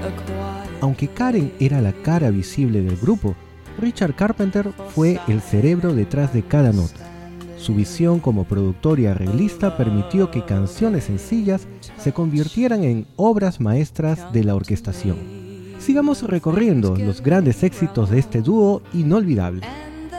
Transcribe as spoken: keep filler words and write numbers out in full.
Aunque Karen era la cara visible del grupo, Richard Carpenter fue el cerebro detrás de cada nota. Su visión como productor y arreglista permitió que canciones sencillas se convirtieran en obras maestras de la orquestación. Sigamos recorriendo los grandes éxitos de este dúo inolvidable.